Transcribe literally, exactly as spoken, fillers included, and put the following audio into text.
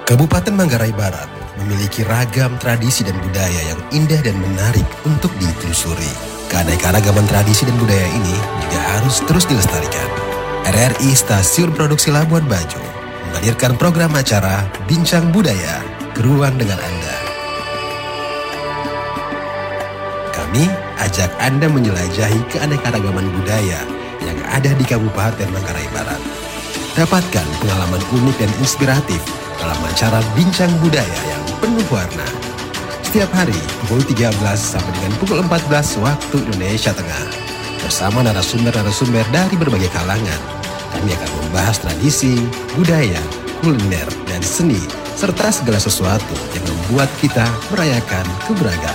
Kabupaten Manggarai Barat memiliki ragam tradisi dan budaya yang indah dan menarik untuk ditelusuri. Keanekaragaman tradisi dan budaya ini juga harus terus dilestarikan. R R I Stasiun Produksi Labuan Bajo menghadirkan program acara Bincang Budaya beruang dengan Anda. Kami ajak Anda menjelajahi keanekaragaman budaya yang ada di Kabupaten Manggarai Barat. Dapatkan pengalaman unik dan inspiratif dalam acara Bincang Budaya yang penuh warna. Setiap hari pukul tiga belas sampai dengan pukul empat belas waktu Indonesia Tengah. Bersama narasumber-narasumber dari berbagai kalangan, kami akan membahas tradisi, budaya, kuliner, dan seni, serta segala sesuatu yang membuat kita merayakan keberagaman.